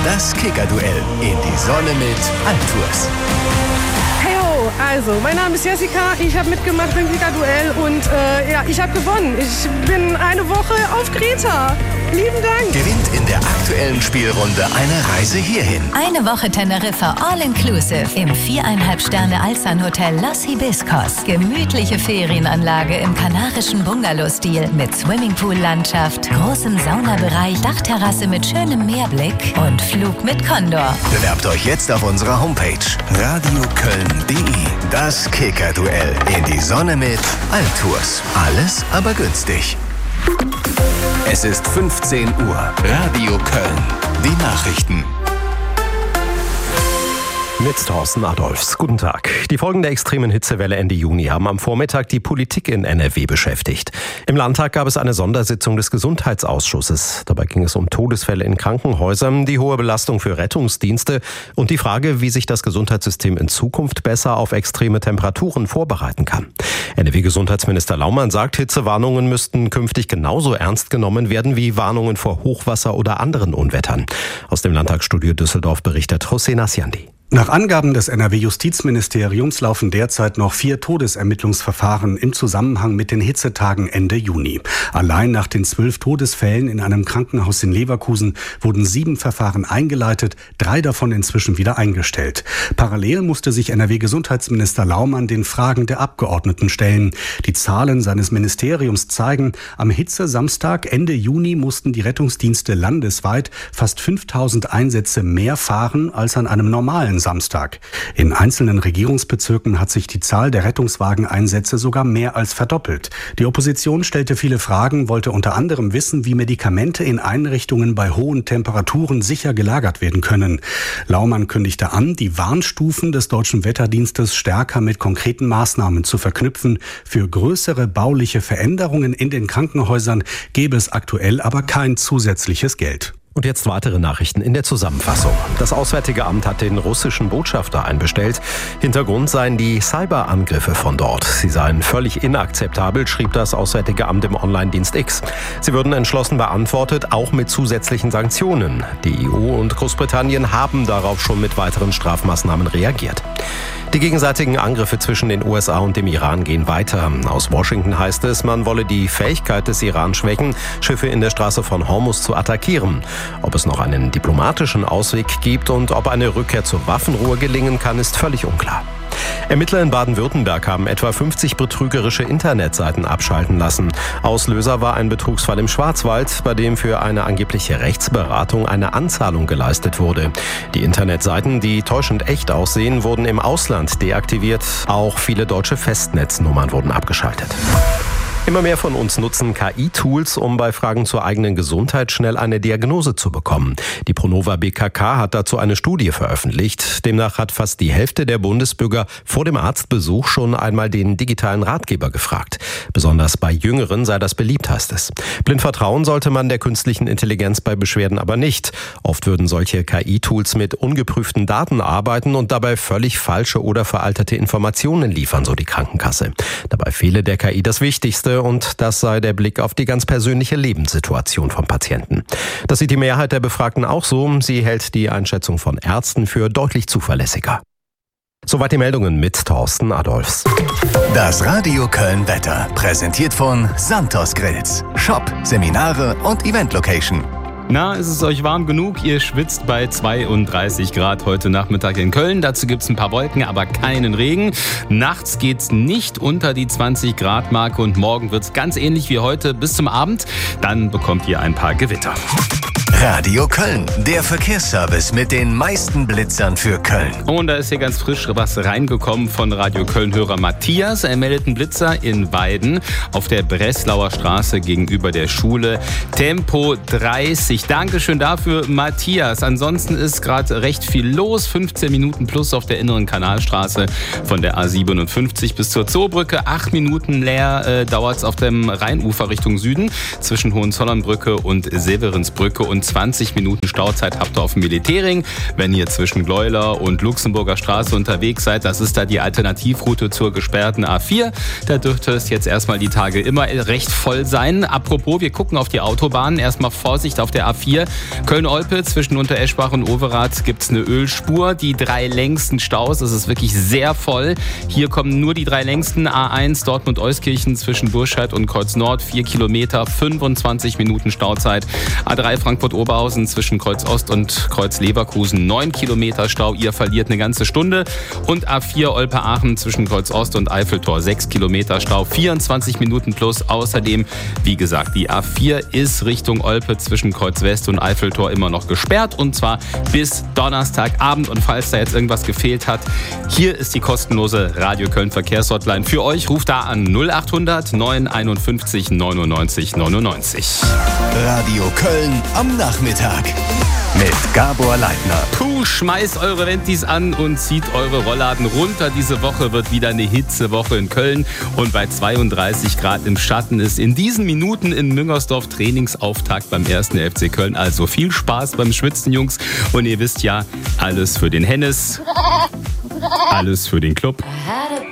Das Kicker-Duell in die Sonne mit Altours. Heyo, also, mein Name ist Jessica, ich habe mitgemacht beim Kicker-Duell und ich habe gewonnen. Ich bin eine Woche auf Kreta. Lieben Dank. Gewinnt in der aktuellen Spielrunde eine Reise hierhin. Eine Woche Teneriffa All-Inclusive im 4,5-Sterne-Alsan-Hotel Los Hibiscos. Gemütliche Ferienanlage im kanarischen Bungalow-Stil mit Swimmingpool-Landschaft, großem Saunabereich, Dachterrasse mit schönem Meerblick und Flug mit Condor. Bewerbt euch jetzt auf unserer Homepage radioköln.de. Das Kicker-Duell in die Sonne mit Altours. Alles aber günstig. Es ist 15 Uhr. Radio Köln. Die Nachrichten. Mit Thorsten Adolfs. Guten Tag. Die Folgen der extremen Hitzewelle Ende Juni haben am Vormittag die Politik in NRW beschäftigt. Im Landtag gab es eine Sondersitzung des Gesundheitsausschusses. Dabei ging es um Todesfälle in Krankenhäusern, die hohe Belastung für Rettungsdienste und die Frage, wie sich das Gesundheitssystem in Zukunft besser auf extreme Temperaturen vorbereiten kann. NRW-Gesundheitsminister Laumann sagt, Hitzewarnungen müssten künftig genauso ernst genommen werden wie Warnungen vor Hochwasser oder anderen Unwettern. Aus dem Landtagsstudio Düsseldorf berichtet Hossein Asiandi. Nach Angaben des NRW-Justizministeriums laufen derzeit noch 4 Todesermittlungsverfahren im Zusammenhang mit den Hitzetagen Ende Juni. Allein nach den 12 Todesfällen in einem Krankenhaus in Leverkusen wurden 7 Verfahren eingeleitet, 3 davon inzwischen wieder eingestellt. Parallel musste sich NRW-Gesundheitsminister Laumann den Fragen der Abgeordneten stellen. Die Zahlen seines Ministeriums zeigen, am Hitzesamstag Ende Juni mussten die Rettungsdienste landesweit fast 5000 Einsätze mehr fahren als an einem normalen Samstag. In einzelnen Regierungsbezirken hat sich die Zahl der Rettungswageneinsätze sogar mehr als verdoppelt. Die Opposition stellte viele Fragen, wollte unter anderem wissen, wie Medikamente in Einrichtungen bei hohen Temperaturen sicher gelagert werden können. Laumann kündigte an, die Warnstufen des Deutschen Wetterdienstes stärker mit konkreten Maßnahmen zu verknüpfen. Für größere bauliche Veränderungen in den Krankenhäusern gäbe es aktuell aber kein zusätzliches Geld. Und jetzt weitere Nachrichten in der Zusammenfassung. Das Auswärtige Amt hat den russischen Botschafter einbestellt. Hintergrund seien die Cyberangriffe von dort. Sie seien völlig inakzeptabel, schrieb das Auswärtige Amt im Online-Dienst X. Sie würden entschlossen beantwortet, auch mit zusätzlichen Sanktionen. Die EU und Großbritannien haben darauf schon mit weiteren Strafmaßnahmen reagiert. Die gegenseitigen Angriffe zwischen den USA und dem Iran gehen weiter. Aus Washington heißt es, man wolle die Fähigkeit des Iran schwächen, Schiffe in der Straße von Hormuz zu attackieren. Ob es noch einen diplomatischen Ausweg gibt und ob eine Rückkehr zur Waffenruhe gelingen kann, ist völlig unklar. Ermittler in Baden-Württemberg haben etwa 50 betrügerische Internetseiten abschalten lassen. Auslöser war ein Betrugsfall im Schwarzwald, bei dem für eine angebliche Rechtsberatung eine Anzahlung geleistet wurde. Die Internetseiten, die täuschend echt aussehen, wurden im Ausland deaktiviert. Auch viele deutsche Festnetznummern wurden abgeschaltet. Immer mehr von uns nutzen KI-Tools, um bei Fragen zur eigenen Gesundheit schnell eine Diagnose zu bekommen. Die Pronova BKK hat dazu eine Studie veröffentlicht. Demnach hat fast die Hälfte der Bundesbürger vor dem Arztbesuch schon einmal den digitalen Ratgeber gefragt. Besonders bei Jüngeren sei das beliebt, heißt es. Blind vertrauen sollte man der künstlichen Intelligenz bei Beschwerden aber nicht. Oft würden solche KI-Tools mit ungeprüften Daten arbeiten und dabei völlig falsche oder veraltete Informationen liefern, so die Krankenkasse. Dabei fehle der KI das Wichtigste, und das sei der Blick auf die ganz persönliche Lebenssituation vom Patienten. Das sieht die Mehrheit der Befragten auch so. Sie hält die Einschätzung von Ärzten für deutlich zuverlässiger. Soweit die Meldungen mit Thorsten Adolfs. Das Radio Köln Wetter, präsentiert von Santos Grills. Shop, Seminare und Event-Location. Na, ist es euch warm genug? Ihr schwitzt bei 32 Grad heute Nachmittag in Köln. Dazu gibt's ein paar Wolken, aber keinen Regen. Nachts geht's nicht unter die 20 Grad Marke und morgen wird's ganz ähnlich wie heute bis zum Abend. Dann bekommt ihr ein paar Gewitter. Radio Köln, der Verkehrsservice mit den meisten Blitzern für Köln. Und da ist hier ganz frisch was reingekommen von Radio Köln-Hörer Matthias. Er meldet einen Blitzer in Weiden auf der Breslauer Straße gegenüber der Schule. Tempo 30. Dankeschön dafür, Matthias. Ansonsten ist gerade recht viel los. 15 Minuten plus auf der inneren Kanalstraße von der A57 bis zur Zoobrücke. 8 Minuten leer dauert es auf dem Rheinufer Richtung Süden zwischen Hohenzollernbrücke und Severinsbrücke und 20 Minuten Stauzeit habt ihr auf dem Militärring. Wenn ihr zwischen Gleuler und Luxemburger Straße unterwegs seid, das ist da die Alternativroute zur gesperrten A4. Da dürfte es jetzt erstmal die Tage immer recht voll sein. Apropos, wir gucken auf die Autobahnen. Erstmal Vorsicht auf der A4. Köln-Olpe zwischen Untereschbach und Overath gibt es eine Ölspur. Die 3 längsten Staus, es ist wirklich sehr voll. Hier kommen nur die 3 längsten. A1 Dortmund-Euskirchen zwischen Burscheid und Kreuz Nord, 4 Kilometer, 25 Minuten Stauzeit. A3 Frankfurt-Oberhausen zwischen Kreuz Ost und Kreuz Leverkusen, 9 Kilometer Stau. Ihr verliert eine ganze Stunde. Und A4 Olpe-Aachen zwischen Kreuz Ost und Eiffeltor, 6 Kilometer Stau, 24 Minuten plus. Außerdem, wie gesagt, die A4 ist Richtung Olpe zwischen Kreuz West und Eiffeltor immer noch gesperrt. Und zwar bis Donnerstagabend. Und falls da jetzt irgendwas gefehlt hat, hier ist die kostenlose Radio Köln Verkehrshotline für euch. Ruft da an 0800 951 99 99. Radio Köln am Nachmittag mit Gabor Leitner. Puh, schmeißt eure Ventis an und zieht eure Rollladen runter. Diese Woche wird wieder eine Hitzewoche in Köln und bei 32 Grad im Schatten ist in diesen Minuten in Müngersdorf Trainingsauftakt beim 1. FC Köln. Also viel Spaß beim Schwitzen, Jungs. Und ihr wisst ja, alles für den Hennes, alles für den Club.